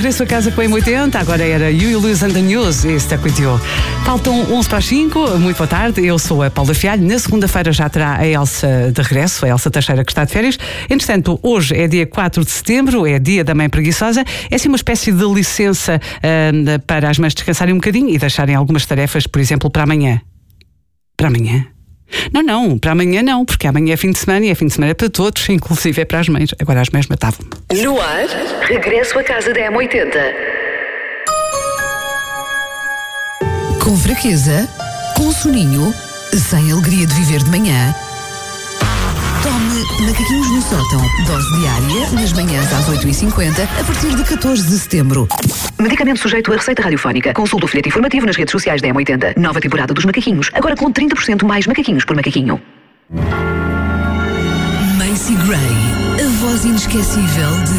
regresso a casa com a M80. Agora era You Lose and the News e Stuck With You. Faltam 11 para as 5. Muito boa tarde. Eu sou a Paula Fialho. Na segunda-feira já terá a Elsa de regresso, a Elsa Teixeira, que está de férias. Entretanto, hoje é dia 4 de setembro, é dia da mãe preguiçosa. É assim uma espécie de licença para as mães descansarem um bocadinho e deixarem algumas tarefas, por exemplo, para amanhã. Para amanhã? Não, para amanhã não, porque amanhã é fim de semana e é fim de semana para todos, inclusive é para as mães. Agora as mães matavam. No ar, regresso a casa da M80. Com fraqueza, com soninho, sem alegria de viver de manhã. Tome Macaquinhos no Sótão. Dose diária, nas manhãs às 8h50, a partir de 14 de setembro. Medicamento sujeito a receita radiofónica. Consulte o folheto informativo nas redes sociais da M80. Nova temporada dos macaquinhos. Agora com 30% mais macaquinhos por macaquinho. Macy Gray, a voz inesquecível de